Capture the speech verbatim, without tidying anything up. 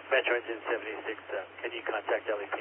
Metro Engine seventy-six, uh, can you contact L E P